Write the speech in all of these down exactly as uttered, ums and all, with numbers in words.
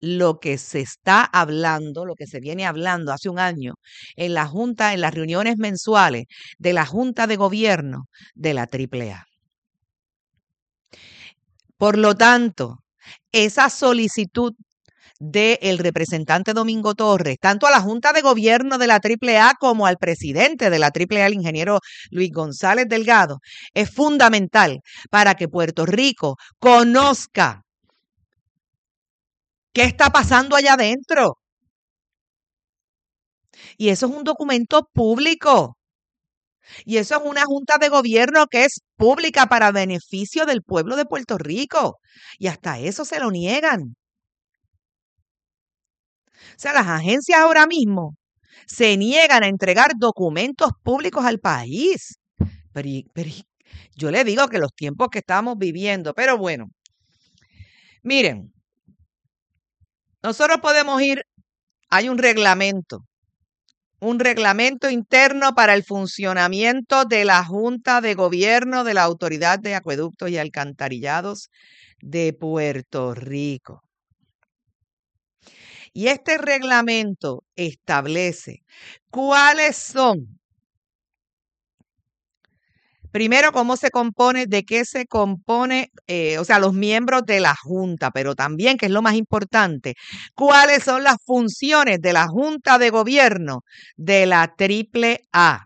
lo que se está hablando, lo que se viene hablando hace un año en la Junta, en las reuniones mensuales de la Junta de Gobierno de la Triple A. Por lo tanto, esa solicitud del representante Domingo Torres, tanto a la Junta de Gobierno de la Triple A como al presidente de la Triple A, el ingeniero Luis González Delgado, es fundamental para que Puerto Rico conozca qué está pasando allá adentro. Y eso es un documento público. Y eso es una junta de gobierno que es pública para beneficio del pueblo de Puerto Rico. Y hasta eso se lo niegan. O sea, las agencias ahora mismo se niegan a entregar documentos públicos al país. Pero, pero yo le digo que los tiempos que estamos viviendo, pero bueno, miren, nosotros podemos ir, hay un reglamento, un reglamento interno para el funcionamiento de la Junta de Gobierno de la Autoridad de Acueductos y Alcantarillados de Puerto Rico. Y este reglamento establece cuáles son, primero, cómo se compone, de qué se compone, eh, o sea, los miembros de la Junta, pero también, que es lo más importante, cuáles son las funciones de la Junta de Gobierno de la Triple A.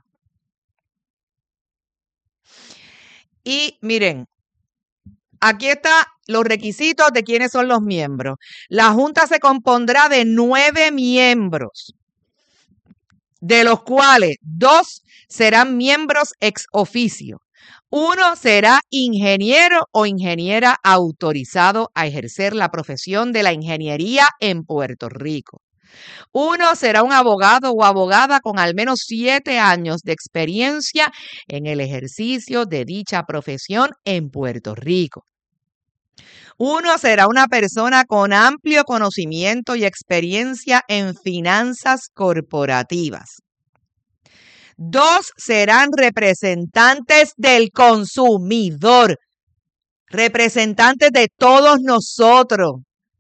Y miren, aquí están los requisitos de quiénes son los miembros. La Junta se compondrá de nueve miembros, de los cuales dos serán miembros ex oficio. Uno será ingeniero o ingeniera autorizado a ejercer la profesión de la ingeniería en Puerto Rico. Uno será un abogado o abogada con al menos siete años de experiencia en el ejercicio de dicha profesión en Puerto Rico. Uno será una persona con amplio conocimiento y experiencia en finanzas corporativas. Dos serán representantes del consumidor, representantes de todos nosotros.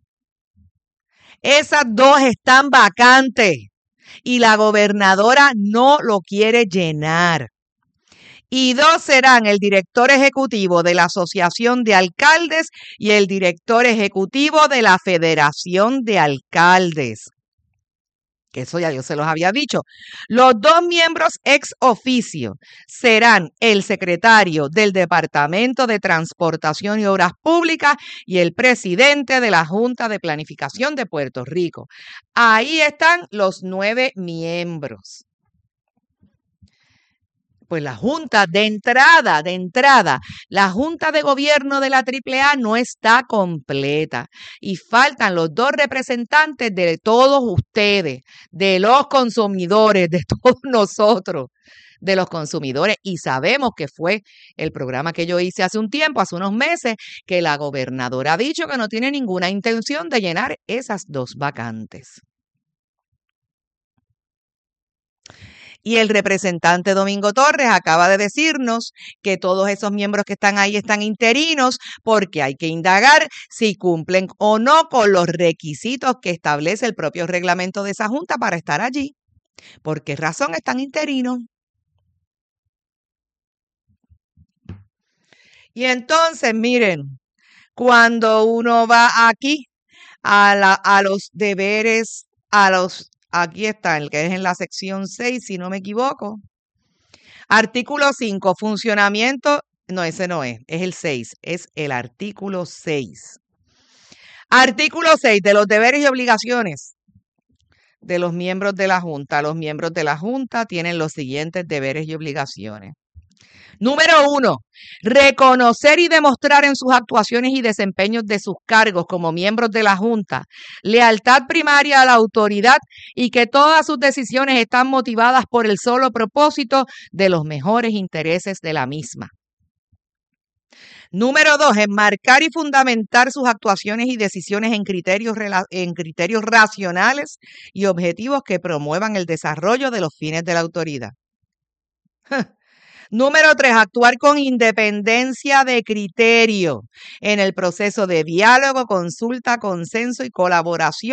Esas dos están vacantes y la gobernadora no lo quiere llenar. Y dos serán el director ejecutivo de la Asociación de Alcaldes y el director ejecutivo de la Federación de Alcaldes. Que eso ya yo se los había dicho. Los dos miembros ex oficio serán el secretario del Departamento de Transportación y Obras Públicas y el presidente de la Junta de Planificación de Puerto Rico. Ahí están los nueve miembros. Pues la Junta de entrada, de entrada, la Junta de Gobierno de la Triple A no está completa y faltan los dos representantes de todos ustedes, de los consumidores, de todos nosotros, de los consumidores. Y sabemos que fue el programa que yo hice hace un tiempo, hace unos meses, que la gobernadora ha dicho que no tiene ninguna intención de llenar esas dos vacantes. Y el representante Domingo Torres acaba de decirnos que todos esos miembros que están ahí están interinos porque hay que indagar si cumplen o no con los requisitos que establece el propio reglamento de esa junta para estar allí. ¿Por qué razón están interinos? Y entonces, miren, cuando uno va aquí a, la, a los deberes, a los... Aquí está, el que es en la sección seis, si no me equivoco. Artículo cinco, funcionamiento. No, ese no es, es el seis, es el artículo seis. Artículo seis, de los deberes y obligaciones de los miembros de la Junta. Los miembros de la Junta tienen los siguientes deberes y obligaciones. Número uno, reconocer y demostrar en sus actuaciones y desempeños de sus cargos como miembros de la Junta lealtad primaria a la autoridad y que todas sus decisiones están motivadas por el solo propósito de los mejores intereses de la misma. Número dos, enmarcar y fundamentar sus actuaciones y decisiones en criterios, en criterios racionales y objetivos que promuevan el desarrollo de los fines de la autoridad. Número tres, actuar con independencia de criterio en el proceso de diálogo, consulta, consenso y colaboración